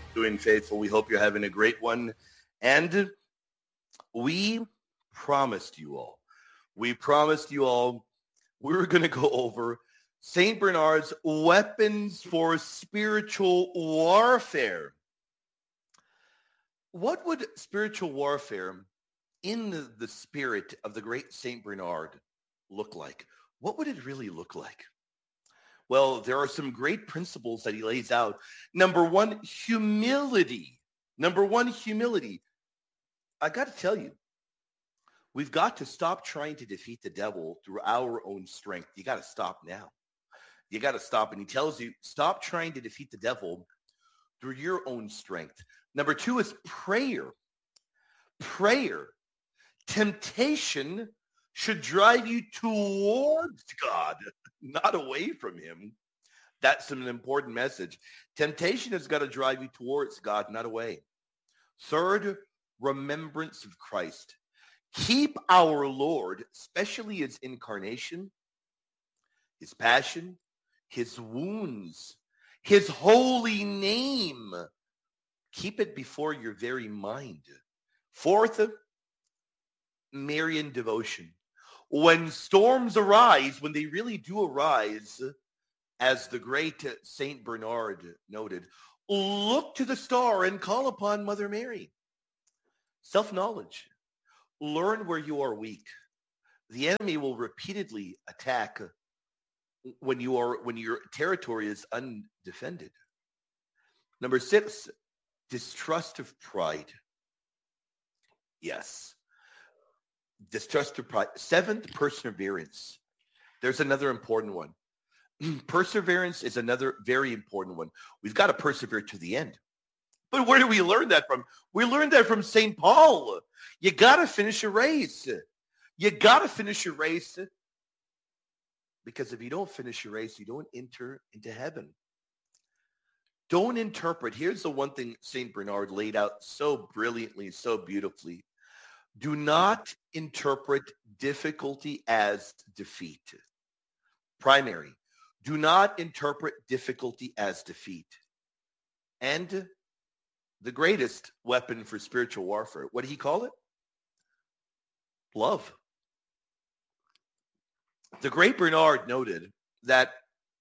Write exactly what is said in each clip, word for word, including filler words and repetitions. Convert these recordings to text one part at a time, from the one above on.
Doing faithful. We hope you're having a great one. And we promised you all, we promised you all we were going to go over Saint Bernard's weapons for spiritual warfare. What would spiritual warfare in the, the spirit of the great Saint Bernard look like? What would it really look like? Well, there are some great principles that he lays out. Number one, humility. Number one, humility. I got to tell you, we've got to stop trying to defeat the devil through our own strength. You got to stop now. You got to stop. And he tells you, stop trying to defeat the devil through your own strength. Number two is prayer. Prayer. Temptation should drive you towards God, not away from him. That's an important message. Temptation has got to drive you towards God, not away. Third, remembrance of Christ. Keep our Lord, especially his incarnation, his passion, his wounds, his holy name. Keep it before your very mind. Fourth, Marian devotion. When storms arise, when they really do arise, as the great Saint Bernard noted, look to the star and call upon Mother Mary. Self-knowledge. Learn where you are weak. The enemy will repeatedly attack when you are when your territory is undefended. Number six, distrust of pride. Yes. Distrust of pride. Seventh, perseverance. There's another important one. Perseverance is another very important one. We've got to persevere to the end. But where do we learn that from? We learned that from Saint Paul. You got to finish a race. You got to finish a race. Because if you don't finish your race, you don't enter into heaven. Don't interpret. Here's the one thing Saint Bernard laid out so brilliantly, so beautifully. Do not interpret difficulty as defeat. Primary. Do not interpret difficulty as defeat. And the greatest weapon for spiritual warfare, what did he call it? Love. The great Bernard noted that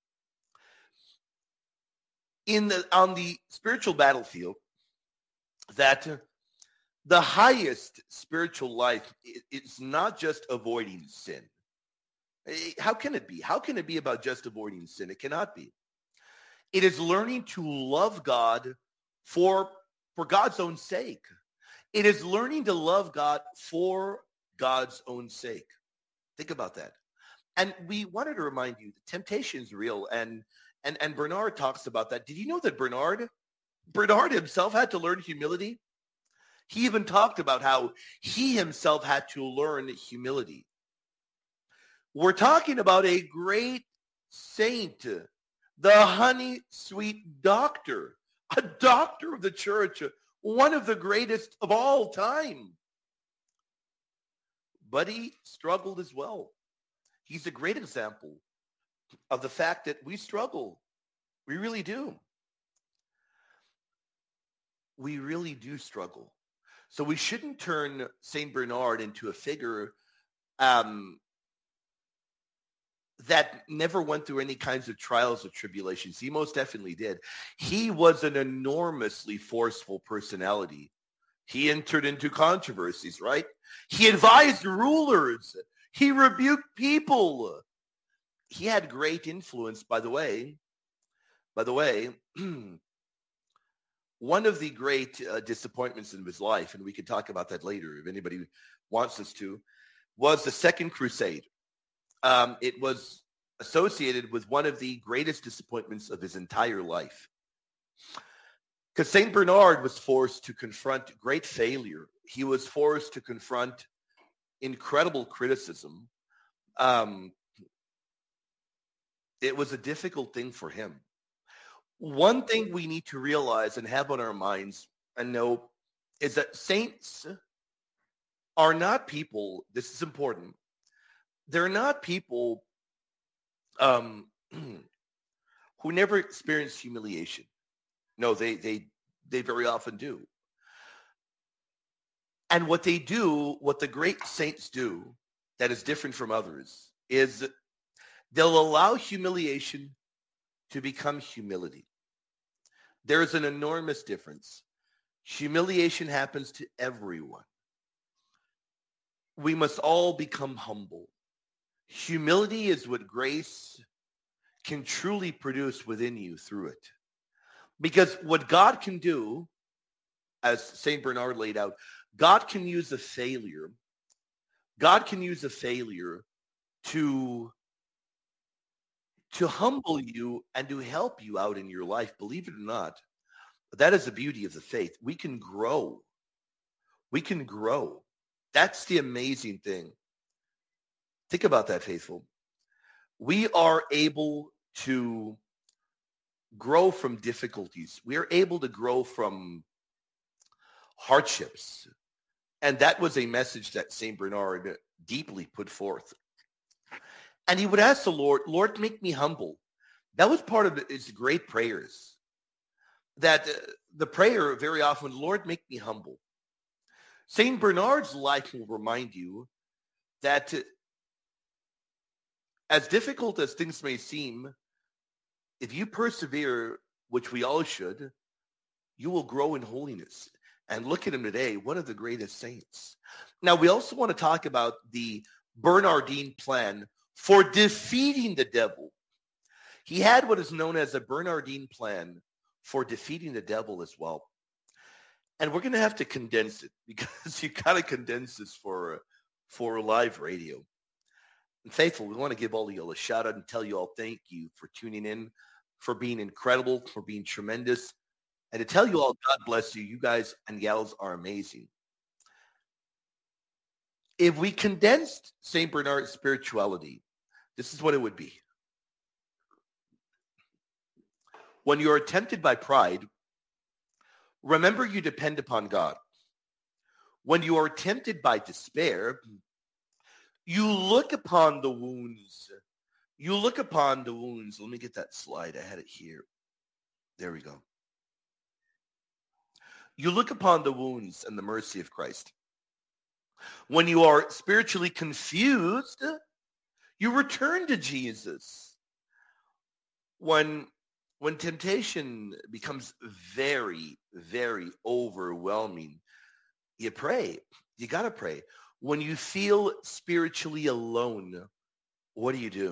in the on the spiritual battlefield, that the highest spiritual life is not just avoiding sin. How can it be? How can it be about just avoiding sin? It cannot be. It is learning to love God for, for God's own sake. It is learning to love God for God's own sake. Think about that. And we wanted to remind you that temptation is real. And, and, and Bernard talks about that. Did you know that Bernard, Bernard himself had to learn humility? He even talked about how he himself had to learn humility. We're talking about a great saint, the honey sweet doctor, a doctor of the church, one of the greatest of all time. But he struggled as well. He's a great example of the fact that we struggle. We really do. We really do struggle. So we shouldn't turn Saint Bernard into a figure um, that never went through any kinds of trials or tribulations. He most definitely did. He was an enormously forceful personality. He entered into controversies, right? He advised rulers. He rebuked people. He had great influence, by the way. By the way, one of the great uh, disappointments in his life, and we can talk about that later if anybody wants us to, was the Second Crusade. Um, it was associated with one of the greatest disappointments of his entire life. Because Saint Bernard was forced to confront great failure. He was forced to confront incredible criticism. Um, it was a difficult thing for him. One thing we need to realize and have on our minds and know is that saints are not people, this is important, they're not people um, who never experience humiliation. No, they they They very often do. And what they do, what the great saints do that is different from others, is they'll allow humiliation to become humility. There's an enormous difference. Humiliation happens to everyone. We must all become humble. Humility is what grace can truly produce within you through it. Because what God can do, as Saint Bernard laid out, God can use a failure. God can use a failure to, to humble you and to help you out in your life. Believe it or not, that is the beauty of the faith. We can grow. We can grow. That's the amazing thing. Think about that, faithful. We are able to grow from difficulties. We are able to grow from hardships. And that was a message that Saint Bernard deeply put forth. And he would ask the Lord, Lord, make me humble. That was part of his great prayers. That uh, the prayer very often, Lord, make me humble. Saint Bernard's life will remind you that uh, as difficult as things may seem, if you persevere, which we all should, you will grow in holiness. And look at him today, one of the greatest saints. Now, we also want to talk about the Bernardine plan for defeating the devil. He had what is known as a Bernardine plan for defeating the devil as well. And we're going to have to condense it because you got to condense this for, for live radio. And faithful, we want to give all of you all a shout out and tell you all thank you for tuning in, for being incredible, for being tremendous. And to tell you all, God bless you. You guys and gals are amazing. If we condensed Saint Bernard's spirituality, this is what it would be. When you are tempted by pride, remember you depend upon God. When you are tempted by despair, you look upon the wounds. You look upon the wounds. Let me get that slide. I had it here. There we go. You look upon the wounds and the mercy of Christ. When you are spiritually confused, you return to Jesus. When, when temptation becomes very, very overwhelming, you pray. You got to pray. When you feel spiritually alone, what do you do?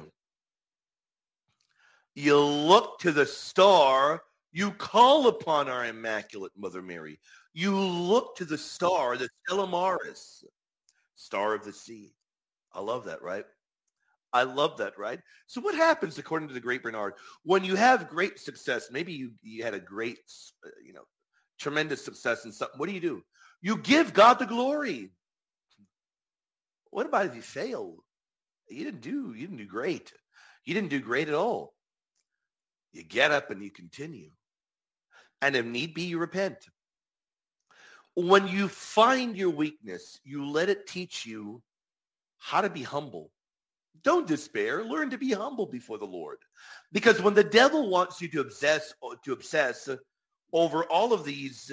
You look to the star. You call upon our Immaculate Mother Mary. You look to the star, the Stella Maris, star of the sea. I love that, right? I love that, right? So what happens, according to the great Bernard, when you have great success, maybe you, you had a great, uh, you know, tremendous success in something, what do you do? You give God the glory. What about if you fail? You didn't do, you didn't do great. You didn't do great at all. You get up and you continue. And if need be, you repent. When you find your weakness, you let it teach you how to be humble. Don't despair. Learn to be humble before the Lord. Because when the devil wants you to obsess, to obsess over all of these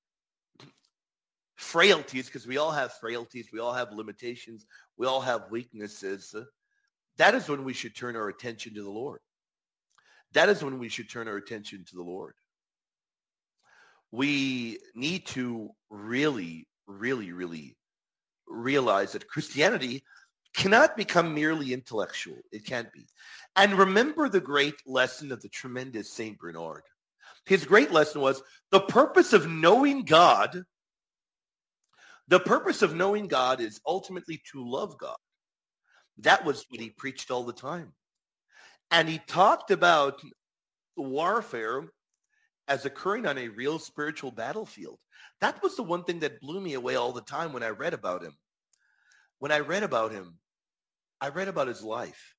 frailties, because we all have frailties, we all have limitations, we all have weaknesses, that is when we should turn our attention to the Lord. That is when we should turn our attention to the Lord. We need to really, really, really realize that Christianity cannot become merely intellectual. It can't be. And remember the great lesson of the tremendous Saint Bernard. His great lesson was the purpose of knowing God. The purpose of knowing God is ultimately to love God. That was what he preached all the time. And he talked about warfare as occurring on a real spiritual battlefield. That was the one thing that blew me away all the time when I read about him. When I read about him, I read about his life.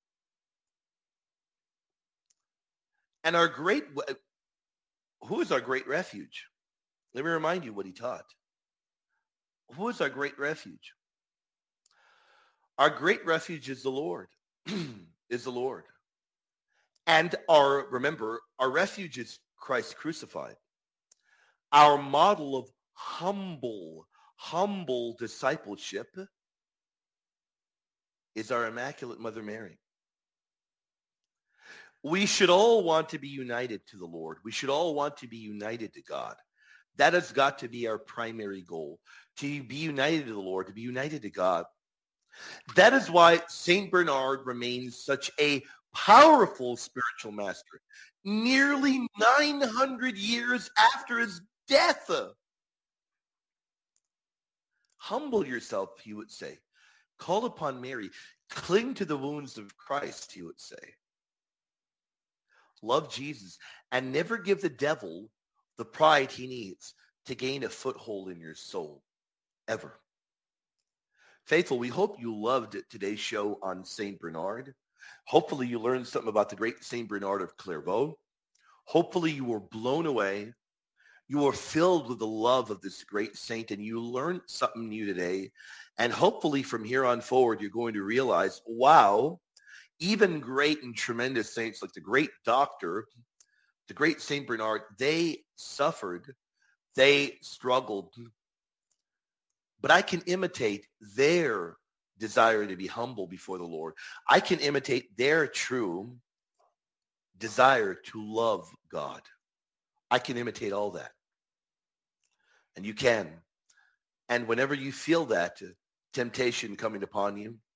And our great, who is our great refuge? Let me remind you what he taught. Who is our great refuge? Our great refuge is the Lord, is the Lord. And our, remember, our refuge is Christ crucified. Our model of humble, humble discipleship is our Immaculate Mother Mary. We should all want to be united to the Lord. We should all want to be united to God. That has got to be our primary goal, to be united to the Lord, to be united to God. That is why Saint Bernard remains such a powerful spiritual master. Nearly nine hundred years after his death. Humble yourself, he would say. Call upon Mary. Cling to the wounds of Christ, he would say. Love Jesus and never give the devil the pride he needs to gain a foothold in your soul, ever. Faithful, we hope you loved today's show on Saint Bernard. Hopefully you learned something about the great Saint Bernard of Clairvaux. Hopefully you were blown away. You were filled with the love of this great saint and you learned something new today. And hopefully from here on forward, you're going to realize, wow, even great and tremendous saints like the great doctor, the great Saint Bernard, they suffered, they struggled, but I can imitate their desire to be humble before the Lord. I can imitate their true desire to love God. I can imitate all that. And you can. And whenever you feel that temptation coming upon you,